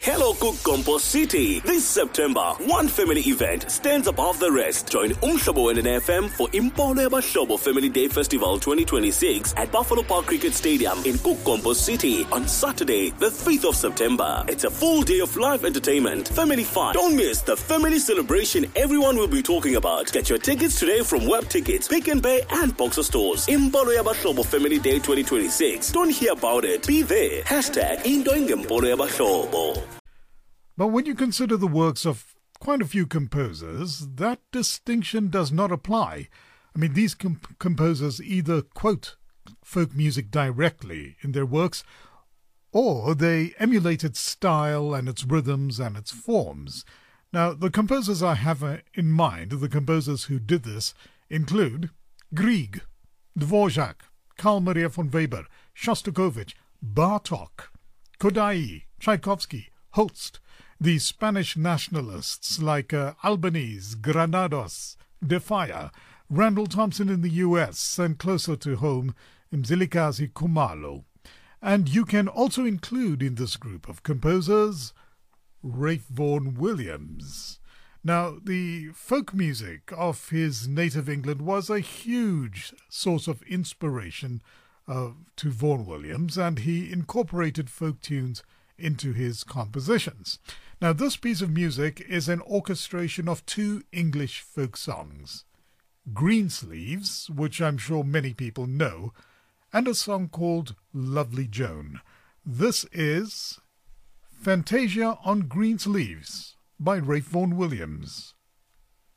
Hello Kukompo City. This September, one family event stands above the rest. Join Umhlobo and FM for Impolo Yabahlobo Family Day Festival 2026 at Buffalo Park Cricket Stadium in Kukompo City on Saturday, the 5th of September. It's a full day of live entertainment, family fun. Don't miss the family celebration everyone will be talking about. Get your tickets today from Web Tickets, Pick n Pay and Boxer Stores. Impolo Yabahlobo Family Day 2026. Don't hear about it. Be there. Hashtag Indoing Impolo Yabahlobo. But when you consider the works of quite a few composers, that distinction does not apply. I mean, these composers either quote folk music directly in their works, or they emulate its style and its rhythms and its forms. Now, the composers I have in mind, the composers who did this, include Grieg, Dvorak, Carl Maria von Weber, Shostakovich, Bartók, Kodály, Tchaikovsky, Holst, the Spanish nationalists like Albanese, Granados, De Falla, Randall Thompson in the US, and closer to home, Mzilikazi Khumalo. And you can also include in this group of composers Ralph Vaughan Williams. Now, the folk music of his native England was a huge source of inspiration to Vaughan Williams, and he incorporated folk tunes into his compositions. Now, this piece of music is an orchestration of two English folk songs, Greensleeves, which I'm sure many people know, and a song called Lovely Joan. This is Fantasia on Greensleeves by Ralph Vaughan Williams.